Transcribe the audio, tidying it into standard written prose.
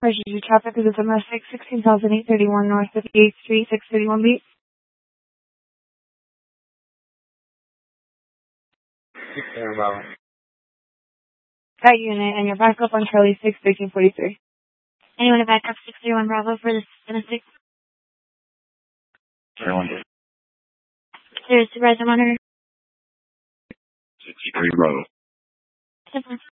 Emergency traffic is a domestic 16,831 North 58th Street, 631B. That unit and your backup on Charlie 6, 1343. Anyone to back up 631 Bravo for this domestic? There's supervisor monitor. 63 Bravo. Simple.